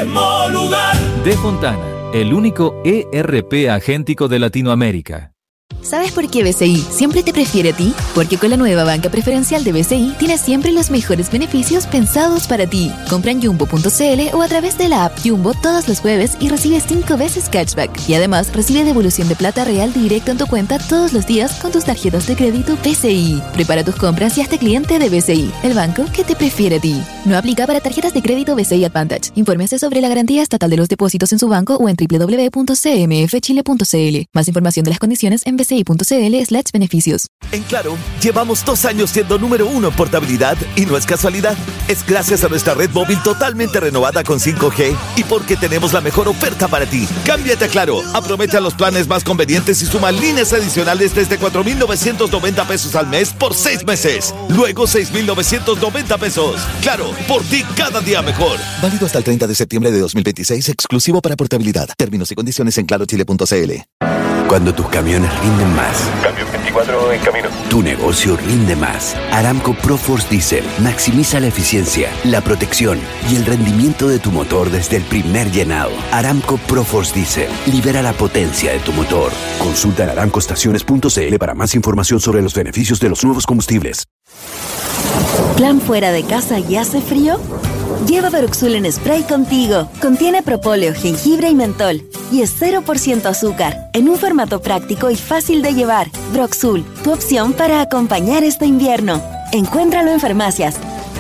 mismo lugar. De Fontana, el único ERP agéntico de Latinoamérica. ¿Sabes por qué BCI siempre te prefiere a ti? Porque con la nueva banca preferencial de BCI tienes siempre los mejores beneficios pensados para ti. Compra en jumbo.cl o a través de la app Jumbo todos los jueves y recibe 5 veces cashback. Y además recibe devolución de plata real directo en tu cuenta todos los días con tus tarjetas de crédito BCI. Prepara tus compras y hazte cliente de BCI, el banco que te prefiere a ti. No aplica para tarjetas de crédito BCI Advantage. Infórmese sobre la garantía estatal de los depósitos en su banco o en www.cmfchile.cl. Más información de las condiciones en bci.cl/beneficios. En Claro, llevamos 2 años siendo número 1 en portabilidad y no es casualidad. Es gracias a nuestra red móvil totalmente renovada con 5G y porque tenemos la mejor oferta para ti. Cámbiate a Claro, aprovecha los planes más convenientes y suma líneas adicionales desde 4,990 pesos al mes por 6 meses. Luego 6,990 pesos. Claro, por ti cada día mejor. Válido hasta el 30 de septiembre de 2026, exclusivo para portabilidad. Términos y condiciones en clarochile.cl. Cuando tus camiones rinden más. Camión 24 en camino. Tu negocio rinde más. Aramco ProForce Diesel maximiza la eficiencia, la protección y el rendimiento de tu motor desde el primer llenado. Aramco ProForce Diesel libera la potencia de tu motor. Consulta en aramcoestaciones.cl para más información sobre los beneficios de los nuevos combustibles. ¿Plan fuera de casa y hace frío? Lleva Broxul en spray contigo. Contiene propóleo, jengibre y mentol. Y es 0% azúcar, en un formato práctico y fácil de llevar. Broxul, tu opción para acompañar este invierno. Encuéntralo en farmacias.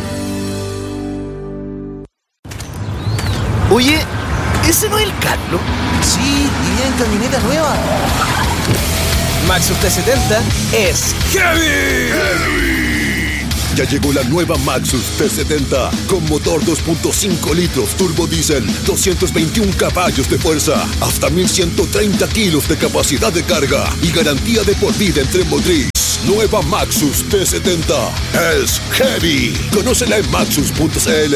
Oye, ¿ese no es el Carlos? Sí, iría en camioneta nueva. Maxus T70 es heavy. Ya llegó la nueva Maxus T70 con motor 2.5 litros turbo diésel, 221 caballos de fuerza, hasta 1,130 kilos de capacidad de carga y garantía de por vida en tren motriz. Nueva Maxus T70 es heavy. Conócela en maxus.cl.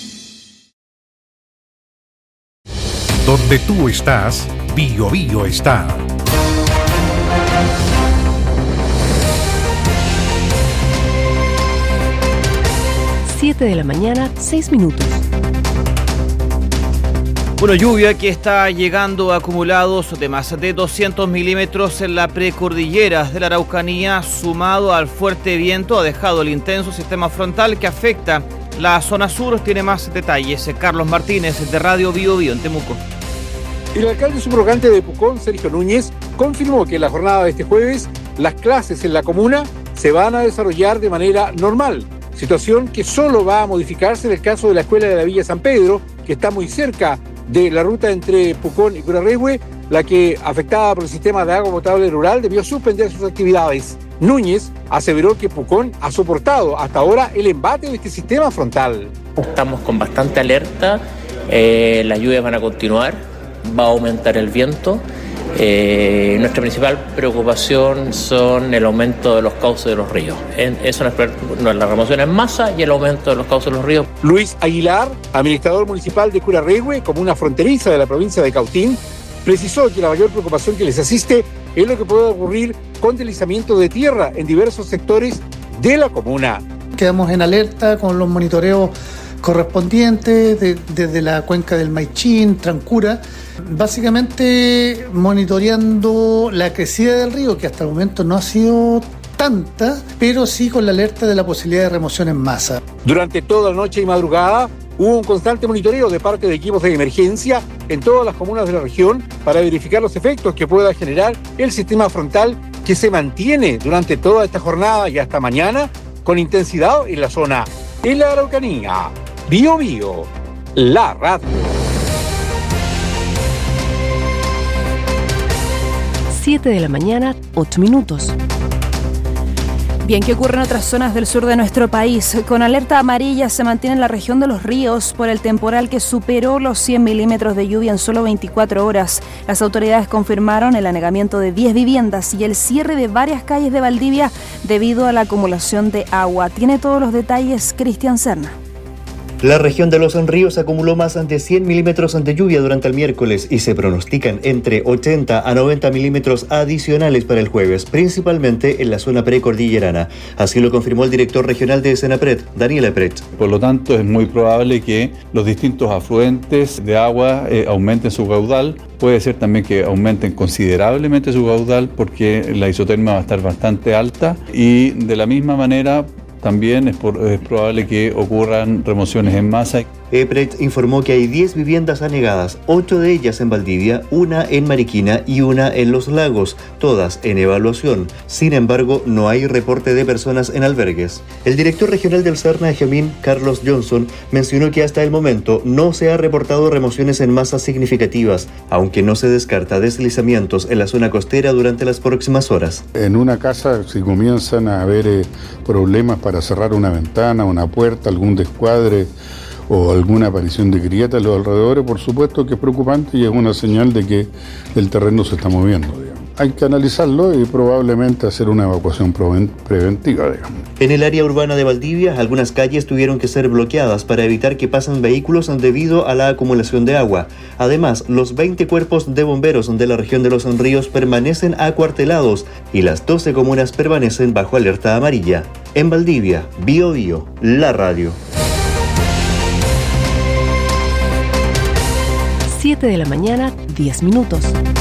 Donde tú estás, Bio Bio está. 7 de la mañana, 6 minutos. Bueno, lluvia que está llegando a acumulados de más de 200 milímetros en la precordillera de la Araucanía, sumado al fuerte viento, ha dejado el intenso sistema frontal que afecta la zona sur. Tiene más detalles Carlos Martínez de Radio Bio Bio en Temuco. El alcalde subrogante de Pucón, Sergio Núñez, confirmó que en la jornada de este jueves las clases en la comuna se van a desarrollar de manera normal. Situación que solo va a modificarse en el caso de la escuela de la Villa San Pedro, que está muy cerca de la ruta entre Pucón y Curarrehue, la que, afectada por el sistema de agua potable rural, debió suspender sus actividades. Núñez aseveró que Pucón ha soportado hasta ahora el embate de este sistema frontal. Estamos con bastante alerta, las lluvias van a continuar, va a aumentar el viento. Nuestra principal preocupación son el aumento de los cauces de los ríos. Eso no es la remoción en masa y el aumento de los cauces de los ríos. Luis Aguilar, administrador municipal de Curarrehue, comuna fronteriza de la provincia de Cautín, precisó que la mayor preocupación que les asiste es lo que puede ocurrir con deslizamiento de tierra en diversos sectores de la comuna. Quedamos en alerta con los monitoreos correspondientes desde la cuenca del Maichín, Trancura, básicamente monitoreando la crecida del río, que hasta el momento no ha sido tanta, pero sí con la alerta de la posibilidad de remoción en masa. Durante toda la noche y madrugada hubo un constante monitoreo de parte de equipos de emergencia en todas las comunas de la región para verificar los efectos que pueda generar el sistema frontal que se mantiene durante toda esta jornada y hasta mañana con intensidad en la zona. En la Araucanía, Bio Bio, la radio. 7 de la mañana, 8 minutos. Bien, ¿qué ocurre en otras zonas del sur de nuestro país? Con alerta amarilla se mantiene en la región de Los Ríos por el temporal que superó los 100 milímetros de lluvia en solo 24 horas. Las autoridades confirmaron el anegamiento de 10 viviendas y el cierre de varias calles de Valdivia debido a la acumulación de agua. Tiene todos los detalles Cristian Serna. La región de Los Ríos acumuló más de 100 milímetros de lluvia durante el miércoles y se pronostican entre 80 a 90 milímetros adicionales para el jueves, principalmente en la zona precordillerana. Así lo confirmó el director regional de Senapred, Daniel Epret. Por lo tanto, es muy probable que los distintos afluentes de agua aumenten su caudal. Puede ser también que aumenten considerablemente su caudal porque la isotermia va a estar bastante alta y de la misma manera también es probable que ocurran remociones en masa. Epret informó que hay 10 viviendas anegadas, 8 de ellas en Valdivia, una en Mariquina y una en Los Lagos, todas en evaluación. Sin embargo, no hay reporte de personas en albergues. El director regional del Serna de Jamín, Carlos Johnson, mencionó que hasta el momento no se ha reportado remociones en masas significativas, aunque no se descarta deslizamientos en la zona costera durante las próximas horas. En una casa, si comienzan a haber problemas para cerrar una ventana, una puerta, algún descuadre o alguna aparición de grietas en los alrededores, por supuesto que es preocupante y es una señal de que el terreno se está moviendo, digamos. Hay que analizarlo y probablemente hacer una evacuación preventiva, digamos. En el área urbana de Valdivia, algunas calles tuvieron que ser bloqueadas para evitar que pasen vehículos debido a la acumulación de agua. Además, los 20 cuerpos de bomberos de la región de Los Ríos permanecen acuartelados y las 12 comunas permanecen bajo alerta amarilla. En Valdivia, Bio Bio, la radio. 7 de la mañana, 10 minutos.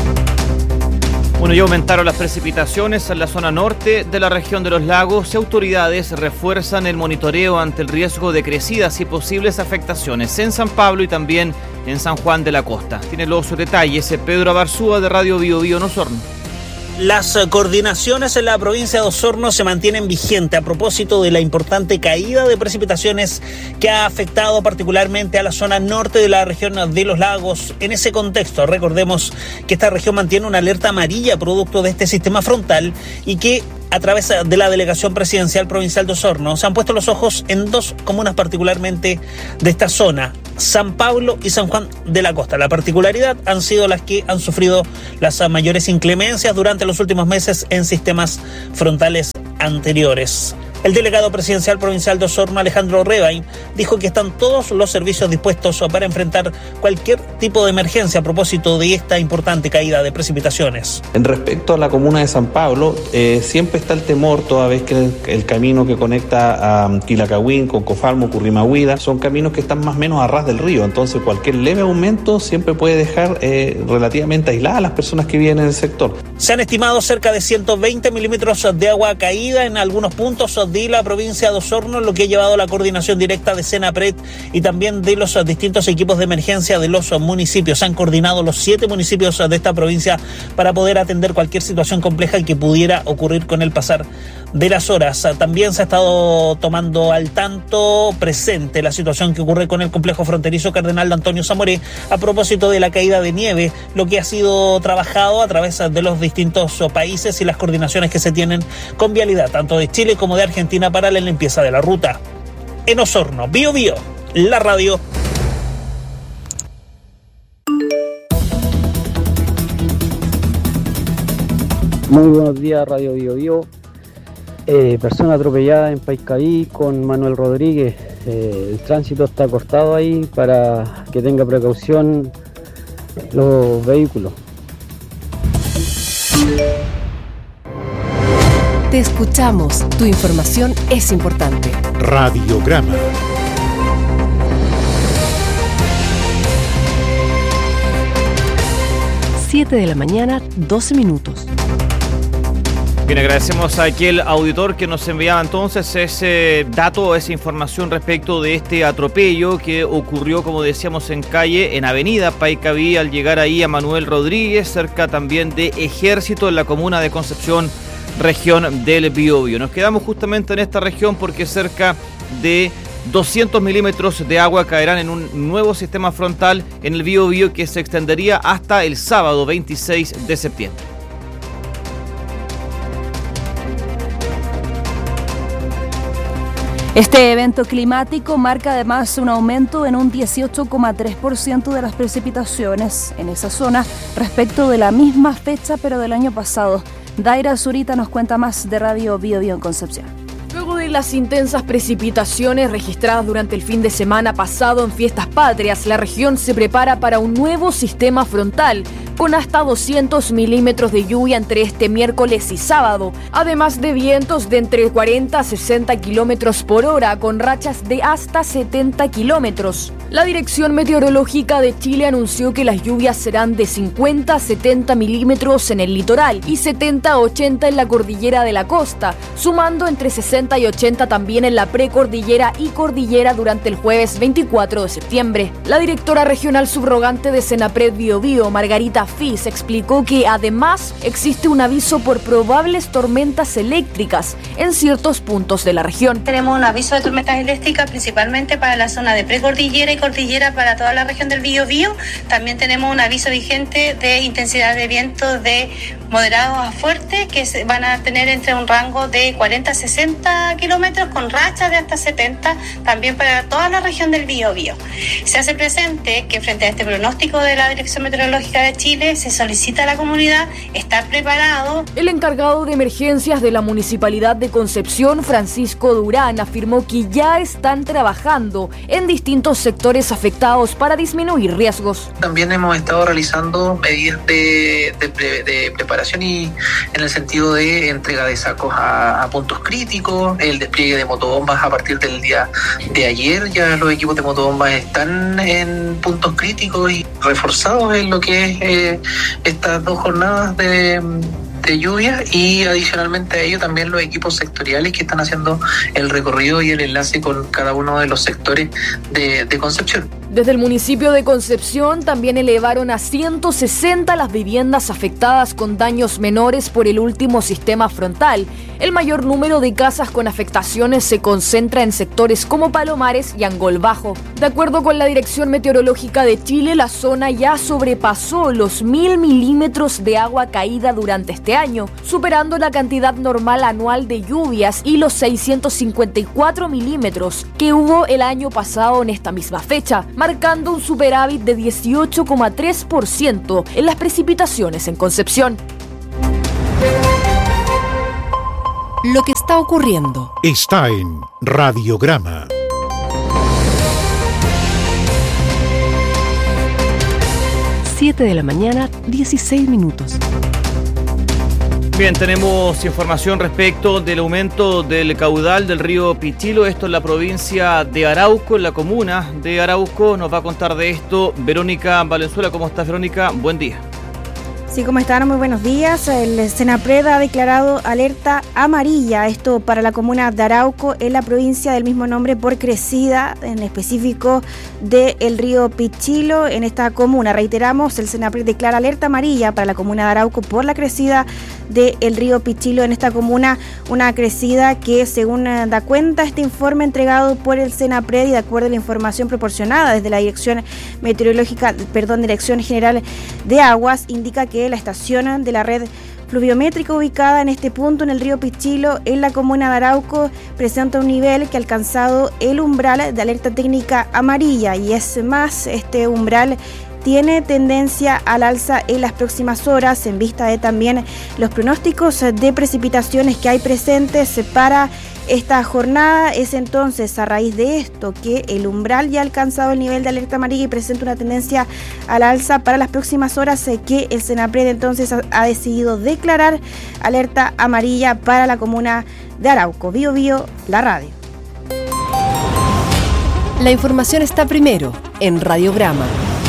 Bueno, ya aumentaron las precipitaciones en la zona norte de la región de Los Lagos y autoridades refuerzan el monitoreo ante el riesgo de crecidas y posibles afectaciones en San Pablo y también en San Juan de la Costa. Tiene los detalles Pedro Abarzúa de Radio Bio Bio en Osorno. Las coordinaciones en la provincia de Osorno se mantienen vigentes a propósito de la importante caída de precipitaciones que ha afectado particularmente a la zona norte de la región de Los Lagos. En ese contexto, recordemos que esta región mantiene una alerta amarilla producto de este sistema frontal y que a través de la Delegación Presidencial Provincial de Osorno se han puesto los ojos en dos comunas particularmente de esta zona, San Pablo y San Juan de la Costa. La particularidad han sido las que han sufrido las mayores inclemencias durante los últimos meses en sistemas frontales anteriores. El delegado presidencial provincial de Osorno, Alejandro Rebain, dijo que están todos los servicios dispuestos para enfrentar cualquier tipo de emergencia a propósito de esta importante caída de precipitaciones. En respecto a la comuna de San Pablo, siempre está el temor, toda vez que el camino que conecta a Quilacahuín con Cofalmo, Currimahuida, son caminos que están más o menos a ras del río, entonces cualquier leve aumento siempre puede dejar relativamente aisladas a las personas que viven en el sector. Se han estimado cerca de 120 milímetros de agua caída en algunos puntos de la provincia de Osorno, lo que ha llevado a la coordinación directa de Senapred y también de los distintos equipos de emergencia de los municipios. Se han coordinado los 7 municipios de esta provincia para poder atender cualquier situación compleja que pudiera ocurrir con el pasar de las horas. También se ha estado tomando al tanto presente la situación que ocurre con el complejo fronterizo Cardenal de Antonio Zamoré a propósito de la caída de nieve, lo que ha sido trabajado a través de los distintos países y las coordinaciones que se tienen con Vialidad, tanto de Chile como de Argentina, para la limpieza de la ruta. En Osorno, Bio Bio, la radio. Muy buenos días, Radio Bio Bio. Persona atropellada en Paiscaví con Manuel Rodríguez. El tránsito está cortado ahí para que tenga precaución los vehículos. Te escuchamos, tu información es importante. Radiograma. Siete de la mañana, 12 minutos. Bien, agradecemos a aquel auditor que nos enviaba entonces ese dato, esa información respecto de este atropello que ocurrió, como decíamos, en avenida Paiscaví, al llegar ahí a Manuel Rodríguez, cerca también de Ejército, en la comuna de Concepción, región del Biobío. Nos quedamos justamente en esta región porque cerca de 200 milímetros de agua caerán en un nuevo sistema frontal en el Biobío que se extendería hasta el sábado 26 de septiembre. Este evento climático marca además un aumento en un 18,3% de las precipitaciones en esa zona respecto de la misma fecha pero del año pasado. Daira Zurita nos cuenta más de Radio Bio Bio en Concepción. Luego de de las intensas precipitaciones registradas durante el fin de semana pasado en Fiestas Patrias, la región se prepara para un nuevo sistema frontal, con hasta 200 milímetros de lluvia entre este miércoles y sábado, además de vientos de entre 40 a 60 kilómetros por hora, con rachas de hasta 70 kilómetros. La Dirección Meteorológica de Chile anunció que las lluvias serán de 50 a 70 milímetros en el litoral y 70 a 80 en la cordillera de la costa, sumando entre 60 y 80 también en la precordillera y cordillera durante el jueves 24 de septiembre. La directora regional subrogante de Senapred Biobío, Margarita Fis, explicó que además existe un aviso por probables tormentas eléctricas en ciertos puntos de la región. Tenemos un aviso de tormentas eléctricas principalmente para la zona de precordillera y cordillera para toda la región del Biobío. También tenemos un aviso vigente de intensidad de viento de moderados a fuertes que van a tener entre un rango de 40 a 60 kilómetros con rachas de hasta 70 también para toda la región del Biobío. Se hace presente que frente a este pronóstico de la Dirección Meteorológica de Chile se solicita a la comunidad estar preparado. El encargado de emergencias de la Municipalidad de Concepción, Francisco Durán, afirmó que ya están trabajando en distintos sectores afectados para disminuir riesgos. También hemos estado realizando medidas de preparación y en el sentido de entrega de sacos a puntos críticos, el despliegue de motobombas a partir del día de ayer. Ya los equipos de motobombas están en puntos críticos y reforzados en lo que es estas 2 jornadas de lluvia, y adicionalmente a ello también los equipos sectoriales que están haciendo el recorrido y el enlace con cada uno de los sectores de Concepción. Desde el municipio de Concepción también elevaron a 160 las viviendas afectadas con daños menores por el último sistema frontal. El mayor número de casas con afectaciones se concentra en sectores como Palomares y Angol Bajo. De acuerdo con la Dirección Meteorológica de Chile, la zona ya sobrepasó los 1000 milímetros de agua caída durante este año, superando la cantidad normal anual de lluvias y los 654 milímetros que hubo el año pasado en esta misma fecha, marcando un superávit de 18,3% en las precipitaciones en Concepción. Lo que está ocurriendo está en Radiograma. Siete de la mañana, 16 minutos. Bien, tenemos información respecto del aumento del caudal del río Pichilo, esto en la provincia de Arauco, en la comuna de Arauco. Nos va a contar de esto Verónica Valenzuela. ¿Cómo estás, Verónica? Buen día. Sí, ¿cómo están? Muy buenos días. El Senapred ha declarado alerta amarilla, esto para la comuna de Arauco, en la provincia del mismo nombre, por crecida, en específico del río Pichilo, en esta comuna. Reiteramos, el Senapred declara alerta amarilla para la comuna de Arauco por la crecida del río Pichilo en esta comuna, una crecida que, según da cuenta este informe entregado por el Senapred y de acuerdo a la información proporcionada desde la Dirección General de Aguas, indica que la estación de la red pluviométrica ubicada en este punto en el río Pichilo, en la comuna de Arauco, presenta un nivel que ha alcanzado el umbral de alerta técnica amarilla, y es más, este umbral tiene tendencia al alza en las próximas horas, en vista de también los pronósticos de precipitaciones que hay presentes para esta jornada. Es entonces a raíz de esto que el umbral ya ha alcanzado el nivel de alerta amarilla y presenta una tendencia al alza para las próximas horas, que el Senapred entonces ha decidido declarar alerta amarilla para la comuna de Arauco. Bio Bio, la radio. La información está primero en Radiograma.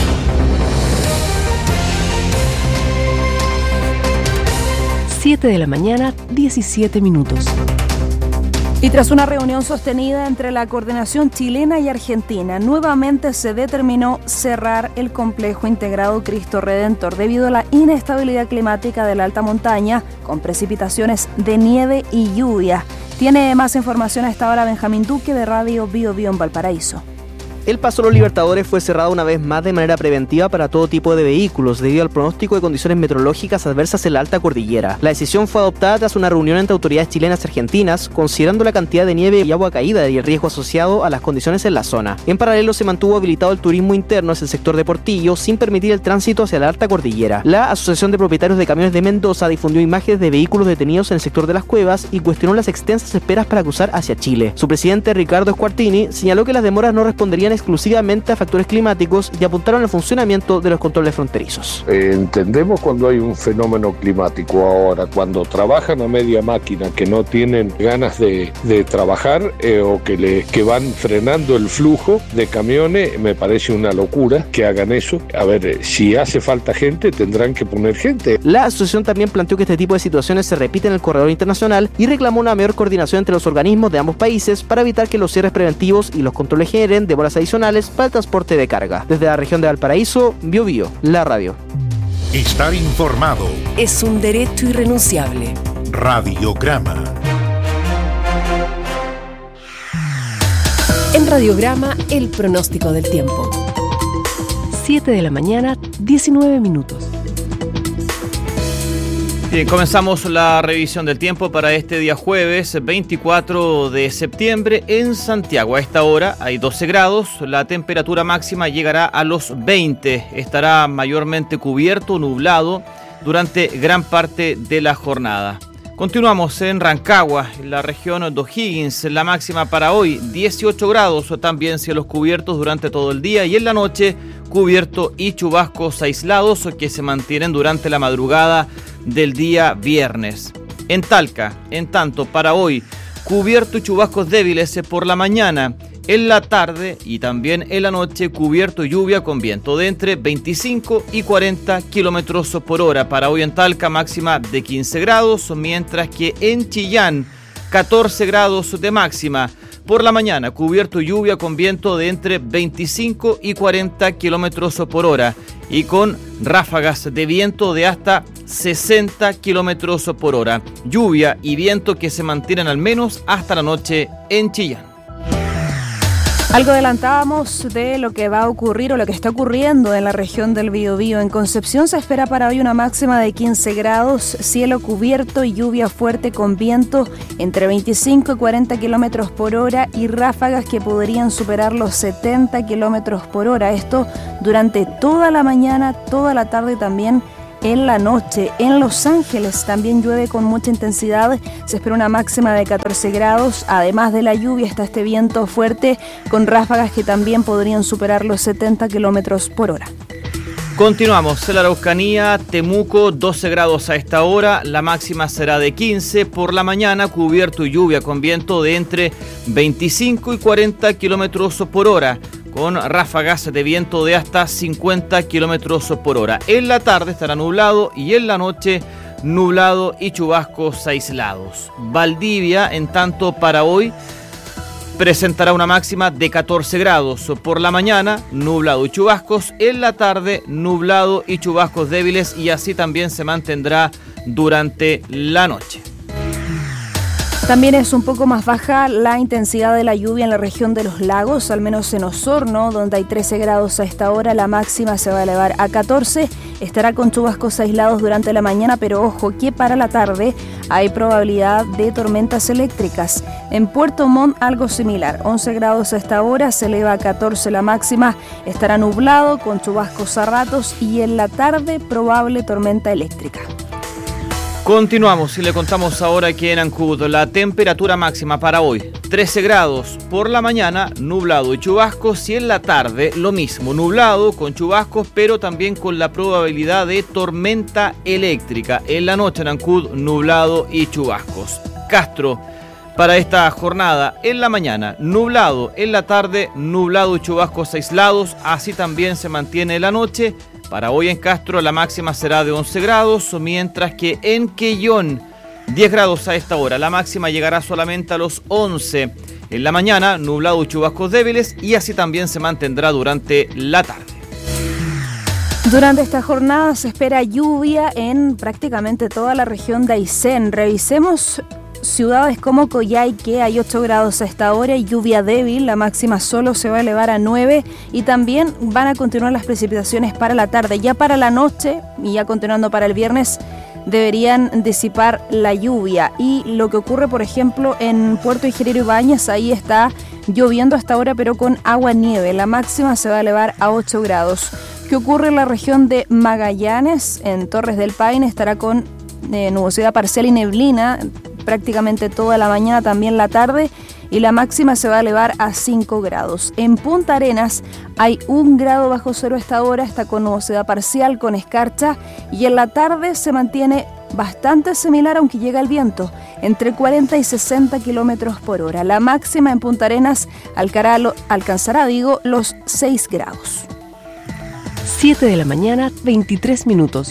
7 de la mañana, 17 minutos. Y tras una reunión sostenida entre la coordinación chilena y argentina, nuevamente se determinó cerrar el complejo integrado Cristo Redentor debido a la inestabilidad climática de la alta montaña, con precipitaciones de nieve y lluvia. Tiene más información a esta hora Benjamín Duque de Radio Bio Bio en Valparaíso. El Paso Los Libertadores fue cerrado una vez más de manera preventiva para todo tipo de vehículos debido al pronóstico de condiciones meteorológicas adversas en la alta cordillera. La decisión fue adoptada tras una reunión entre autoridades chilenas y argentinas, considerando la cantidad de nieve y agua caída y el riesgo asociado a las condiciones en la zona. En paralelo se mantuvo habilitado el turismo interno hacia el sector de Portillo sin permitir el tránsito hacia la alta cordillera. La Asociación de Propietarios de Camiones de Mendoza difundió imágenes de vehículos detenidos en el sector de las cuevas y cuestionó las extensas esperas para cruzar hacia Chile. Su presidente Ricardo Squartini señaló que las demoras no responderían exclusivamente a factores climáticos y apuntaron al funcionamiento de los controles fronterizos. Entendemos cuando hay un fenómeno climático. Ahora, cuando trabajan a media máquina, que no tienen ganas de trabajar o que van frenando el flujo de camiones, me parece una locura que hagan eso. A ver, si hace falta gente, tendrán que poner gente. La asociación también planteó que este tipo de situaciones se repiten en el corredor internacional y reclamó una mayor coordinación entre los organismos de ambos países para evitar que los cierres preventivos y los controles generen demoras adicionales para el transporte de carga. Desde la región de Valparaíso, Biobío, la radio. Estar informado es un derecho irrenunciable. Radiograma. En Radiograma, el pronóstico del tiempo. 7 de la mañana, 19 minutos. Bien, comenzamos la revisión del tiempo para este día jueves 24 de septiembre en Santiago. A esta hora hay 12 grados, la temperatura máxima llegará a los 20. Estará mayormente cubierto, nublado durante gran parte de la jornada. Continuamos en Rancagua, en la región de O'Higgins. La máxima para hoy, 18 grados, también cielos cubiertos durante todo el día y en la noche cubierto y chubascos aislados que se mantienen durante la madrugada del día viernes. En Talca, en tanto, para hoy, cubierto y chubascos débiles por la mañana. En la tarde y también en la noche, cubierto y lluvia con viento de entre 25 y 40 kilómetros por hora. Para hoy en Talca, máxima de 15 grados, mientras que en Chillán, 14 grados de máxima. Por la mañana, cubierto y lluvia con viento de entre 25 y 40 kilómetros por hora y con ráfagas de viento de hasta 60 kilómetros por hora. Lluvia y viento que se mantienen al menos hasta la noche en Chillán. Algo adelantábamos de lo que va a ocurrir o lo que está ocurriendo en la región del Biobío. En Concepción se espera para hoy una máxima de 15 grados, cielo cubierto y lluvia fuerte con viento entre 25 y 40 kilómetros por hora y ráfagas que podrían superar los 70 kilómetros por hora. Esto durante toda la mañana, toda la tarde y también en la noche. En Los Ángeles también llueve con mucha intensidad, se espera una máxima de 14 grados, además de la lluvia está este viento fuerte con ráfagas que también podrían superar los 70 kilómetros por hora. Continuamos en la Araucanía, Temuco, 12 grados a esta hora, la máxima será de 15, por la mañana cubierto y lluvia con viento de entre 25 y 40 kilómetros por hora. Con ráfagas de viento de hasta 50 kilómetros por hora. En la tarde estará nublado y en la noche nublado y chubascos aislados. Valdivia, en tanto, para hoy presentará una máxima de 14 grados. Por la mañana, nublado y chubascos. En la tarde, nublado y chubascos débiles y así también se mantendrá durante la noche. También es un poco más baja la intensidad de la lluvia en la región de los lagos, al menos en Osorno, donde hay 13 grados a esta hora, la máxima se va a elevar a 14, estará con chubascos aislados durante la mañana, pero ojo que para la tarde hay probabilidad de tormentas eléctricas. En Puerto Montt algo similar, 11 grados a esta hora, se eleva a 14 la máxima, estará nublado con chubascos a ratos y en la tarde probable tormenta eléctrica. Continuamos y le contamos ahora que en Ancud la temperatura máxima para hoy 13 grados, por la mañana nublado y chubascos y en la tarde lo mismo, nublado con chubascos pero también con la probabilidad de tormenta eléctrica. En la noche en Ancud nublado y chubascos. Castro, para esta jornada en la mañana nublado, en la tarde nublado y chubascos aislados, así también se mantiene la noche. Para hoy en Castro la máxima será de 11 grados, mientras que en Quellón 10 grados a esta hora. La máxima llegará solamente a los 11. En la mañana nublado y chubascos débiles y así también se mantendrá durante la tarde. Durante esta jornada se espera lluvia en prácticamente toda la región de Aysén. Revisemos ciudades como Coyhaique hay 8 grados a esta hora y lluvia débil, la máxima solo se va a elevar a 9 y también van a continuar las precipitaciones para la tarde. Ya para la noche y ya continuando para el viernes deberían disipar la lluvia. Y lo que ocurre, por ejemplo, en Puerto Ingeniero Ibáñez, ahí está lloviendo hasta ahora pero con agua-nieve, la máxima se va a elevar a 8 grados. ¿Qué ocurre en la región de Magallanes? En Torres del Paine estará con nubosidad parcial y neblina prácticamente toda la mañana, también la tarde, y la máxima se va a elevar a 5 grados. En Punta Arenas hay 1 grado bajo cero a esta hora, está con nubosidad parcial, con escarcha, y en la tarde se mantiene bastante similar, aunque llega el viento, entre 40 y 60 kilómetros por hora. La máxima en Punta Arenas alcanzará los 6 grados. 7 de la mañana, 23 minutos.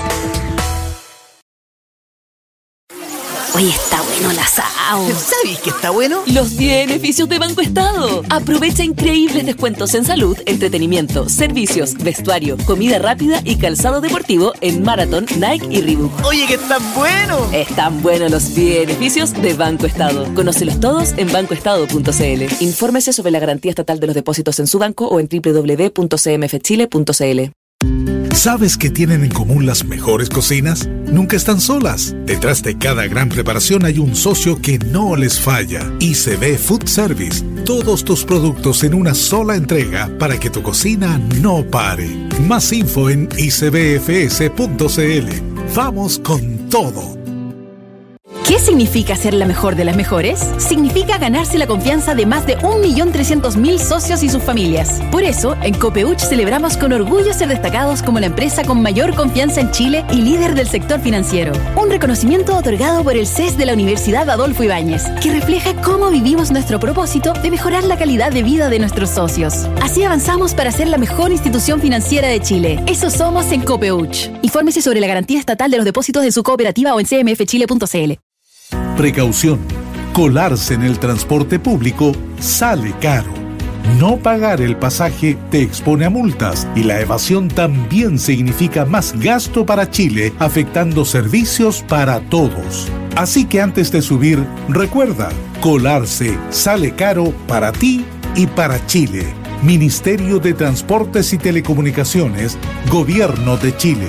Oye, está bueno el asado. ¿Sabes qué está bueno? Los beneficios de Banco Estado. Aprovecha increíbles descuentos en salud, entretenimiento, servicios, vestuario, comida rápida y calzado deportivo en Marathon, Nike y Reebok. Oye, que están buenos. Están buenos los beneficios de Banco Estado. Conócelos todos en bancoestado.cl. Infórmese sobre la garantía estatal de los depósitos en su banco o en www.cmfchile.cl. ¿Sabes qué tienen en común las mejores cocinas? Nunca están solas. Detrás de cada gran preparación hay un socio que no les falla. ICB Food Service. Todos tus productos en una sola entrega para que tu cocina no pare. Más info en icbfs.cl. Vamos con todo. ¿Qué significa ser la mejor de las mejores? Significa ganarse la confianza de más de 1.300.000 socios y sus familias. Por eso, en Copeuch celebramos con orgullo ser destacados como la empresa con mayor confianza en Chile y líder del sector financiero. Un reconocimiento otorgado por el CES de la Universidad Adolfo Ibáñez, que refleja cómo vivimos nuestro propósito de mejorar la calidad de vida de nuestros socios. Así avanzamos para ser la mejor institución financiera de Chile. Eso somos en Copeuch. Infórmese sobre la garantía estatal de los depósitos de su cooperativa o en cmfchile.cl. Precaución. Colarse en el transporte público sale caro. No pagar el pasaje te expone a multas y la evasión también significa más gasto para Chile, afectando servicios para todos. Así que antes de subir, recuerda, colarse sale caro para ti y para Chile. Ministerio de Transportes y Telecomunicaciones, Gobierno de Chile.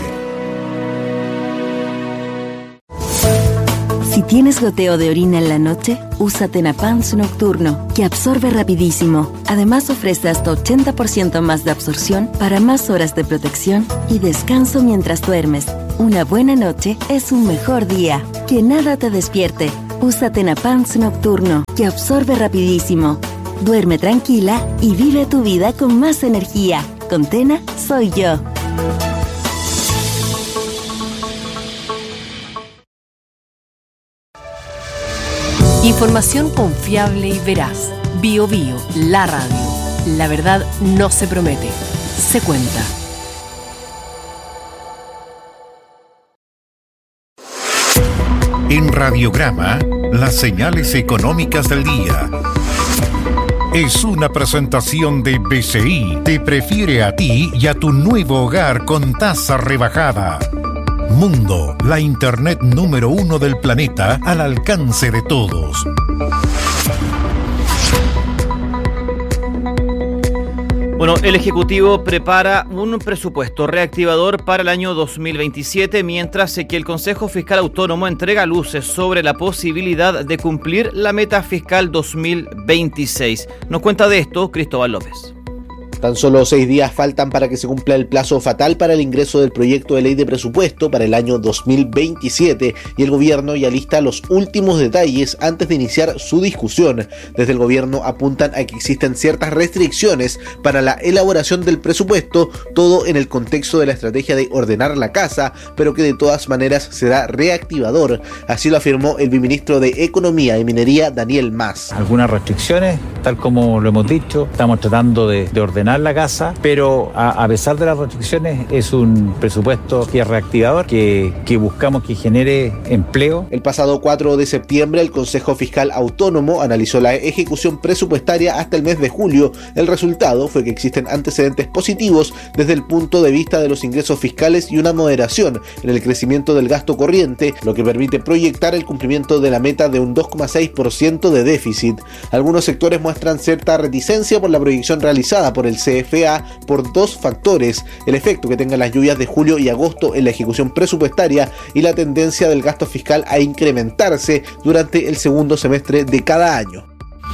Si tienes goteo de orina en la noche, usa Tenapans Nocturno, que absorbe rapidísimo. Además ofrece hasta 80% más de absorción para más horas de protección y descanso mientras duermes. Una buena noche es un mejor día. Que nada te despierte. Usa Tenapans Nocturno, que absorbe rapidísimo. Duerme tranquila y vive tu vida con más energía. Con Tena, soy yo. Información confiable y veraz. Bio Bio, la radio. La verdad no se promete, se cuenta. En Radiograma, las señales económicas del día. Es una presentación de BCI. Te prefiere a ti y a tu nuevo hogar con tasa rebajada. Mundo, la internet número 1 del planeta al alcance de todos. Bueno, el Ejecutivo prepara un presupuesto reactivador para el año 2027, mientras que el Consejo Fiscal Autónomo entrega luces sobre la posibilidad de cumplir la meta fiscal 2026. Nos cuenta de esto Cristóbal López. Tan solo 6 días faltan para que se cumpla el plazo fatal para el ingreso del proyecto de ley de presupuesto para el año 2027 y el gobierno ya lista los últimos detalles antes de iniciar su discusión. Desde el gobierno apuntan a que existen ciertas restricciones para la elaboración del presupuesto, todo en el contexto de la estrategia de ordenar la casa, pero que de todas maneras será reactivador. Así lo afirmó el viceministro de Economía y Minería, Daniel Mas. Algunas restricciones, tal como lo hemos dicho, estamos tratando de ordenar llenar la casa, pero a pesar de las restricciones es un presupuesto que es reactivador, que buscamos que genere empleo. El pasado 4 de septiembre el Consejo Fiscal Autónomo analizó la ejecución presupuestaria hasta el mes de julio. El resultado fue que existen antecedentes positivos desde el punto de vista de los ingresos fiscales y una moderación en el crecimiento del gasto corriente, lo que permite proyectar el cumplimiento de la meta de un 2,6% de déficit. Algunos sectores muestran cierta reticencia por la proyección realizada por el CFA por dos factores: el efecto que tengan las lluvias de julio y agosto en la ejecución presupuestaria y la tendencia del gasto fiscal a incrementarse durante el segundo semestre de cada año.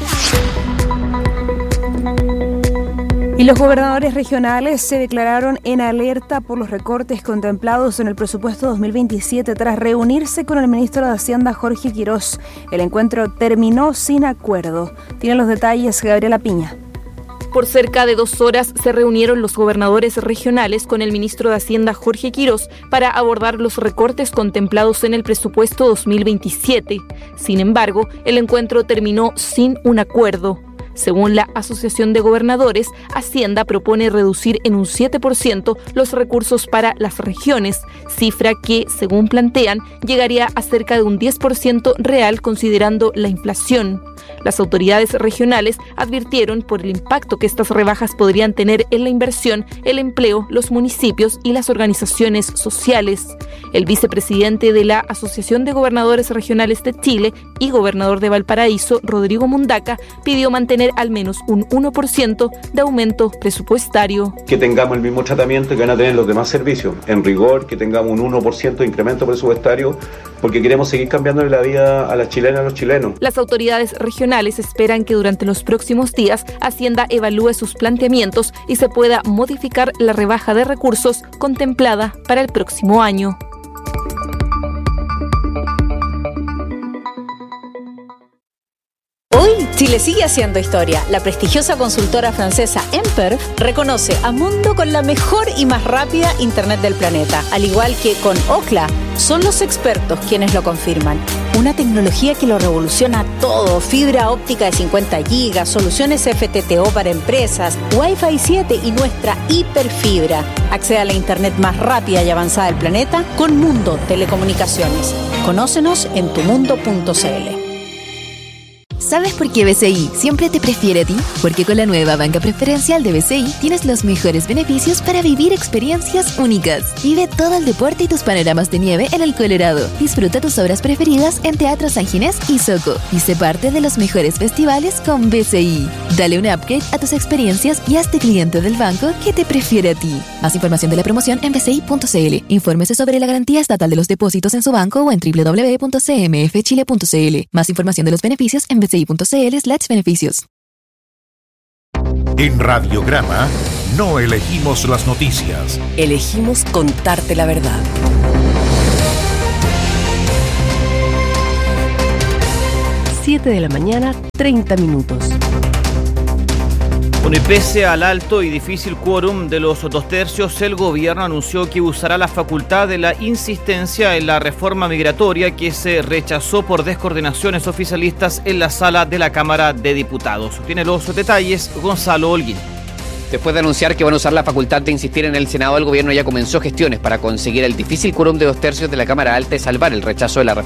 Y los gobernadores regionales se declararon en alerta por los recortes contemplados en el presupuesto 2027 tras reunirse con el ministro de Hacienda, Jorge Quirós. El encuentro terminó sin acuerdo. Tiene los detalles Gabriela Piña. Por cerca de 2 horas se reunieron los gobernadores regionales con el ministro de Hacienda, Jorge Quirós, para abordar los recortes contemplados en el presupuesto 2027. Sin embargo, el encuentro terminó sin un acuerdo. Según la Asociación de Gobernadores, Hacienda propone reducir en un 7% los recursos para las regiones, cifra que, según plantean, llegaría a cerca de un 10% real considerando la inflación. Las autoridades regionales advirtieron por el impacto que estas rebajas podrían tener en la inversión, el empleo, los municipios y las organizaciones sociales. El vicepresidente de la Asociación de Gobernadores Regionales de Chile y gobernador de Valparaíso, Rodrigo Mundaca, pidió mantener al menos un 1% de aumento presupuestario. Que tengamos el mismo tratamiento que van a tener los demás servicios. En rigor, que tengamos un 1% de incremento presupuestario, porque queremos seguir cambiándole la vida a las chilenas y a los chilenos. Las autoridades regionales esperan que durante los próximos días Hacienda evalúe sus planteamientos y se pueda modificar la rebaja de recursos contemplada para el próximo año. Hoy, Chile sigue haciendo historia. La prestigiosa consultora francesa Emper reconoce a Mundo con la mejor y más rápida Internet del planeta. Al igual que con Ookla, son los expertos quienes lo confirman. Una tecnología que lo revoluciona todo. Fibra óptica de 50 gigas, soluciones FTTO para empresas, Wi-Fi 7 y nuestra hiperfibra. Accede a la Internet más rápida y avanzada del planeta con Mundo Telecomunicaciones. Conócenos en tumundo.cl. ¿Sabes por qué BCI siempre te prefiere a ti? Porque con la nueva banca preferencial de BCI tienes los mejores beneficios para vivir experiencias únicas. Vive todo el deporte y tus panoramas de nieve en el Colorado. Disfruta tus obras preferidas en Teatro San Ginés y Soco. Y sé parte de los mejores festivales con BCI. Dale un upgrade a tus experiencias y hazte cliente del banco que te prefiere a ti. Más información de la promoción en bci.cl. Infórmese sobre la garantía estatal de los depósitos en su banco o en www.cmfchile.cl. Más información de los beneficios en bci.cl/beneficios. En Radiograma no elegimos las noticias. Elegimos contarte la verdad. 7 de la mañana, 30 minutos. Bueno, y pese al alto y difícil quórum de los 2/3, el gobierno anunció que usará la facultad de la insistencia en la reforma migratoria que se rechazó por descoordinaciones oficialistas en la sala de la Cámara de Diputados. Tiene los detalles Gonzalo Holguín. Después de anunciar que van a usar la facultad de insistir en el Senado, el gobierno ya comenzó gestiones para conseguir el difícil quórum de 2/3 de la Cámara Alta y salvar el rechazo de la reforma